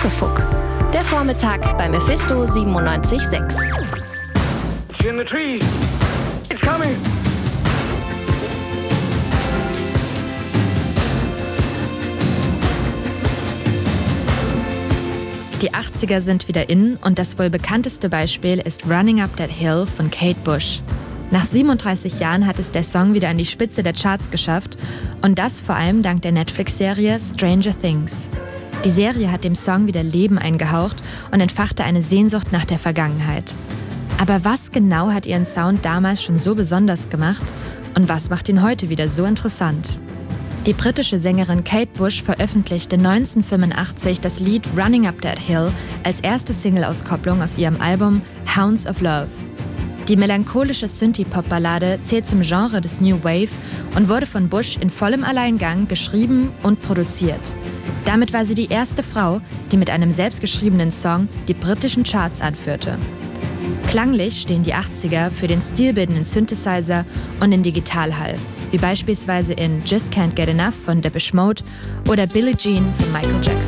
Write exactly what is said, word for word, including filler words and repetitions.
Muckefuck. Der Vormittag bei Mephisto siebenundneunzig Komma sechs. It's in the trees. It's coming. Die achtziger sind wieder in und das wohl bekannteste Beispiel ist Running Up That Hill von Kate Bush. Nach siebenunddreißig Jahren hat es der Song wieder an die Spitze der Charts geschafft und das vor allem dank der Netflix-Serie Stranger Things. Die Serie hat dem Song wieder Leben eingehaucht und entfachte eine Sehnsucht nach der Vergangenheit. Aber was genau hat ihren Sound damals schon so besonders gemacht und was macht ihn heute wieder so interessant? Die britische Sängerin Kate Bush veröffentlichte neunzehnhundertfünfundachtzig das Lied Running Up That Hill als erste Single-Auskopplung aus ihrem Album Hounds of Love. Die melancholische Synthie-Pop-Ballade zählt zum Genre des New Wave und wurde von Bush in vollem Alleingang geschrieben und produziert. Damit war sie die erste Frau, die mit einem selbstgeschriebenen Song die britischen Charts anführte. Klanglich stehen die achtziger für den stilbildenden Synthesizer und den Digitalhall, wie beispielsweise in Just Can't Get Enough von Depeche Mode oder Billie Jean von Michael Jackson.